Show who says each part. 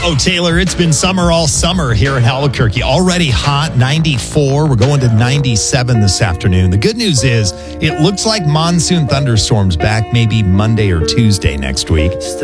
Speaker 1: Oh, Taylor, it's been summer all summer here in Albuquerque. Already hot, 94. We're going to 97 this afternoon. The good news is it looks like monsoon thunderstorms back maybe Monday or Tuesday next week.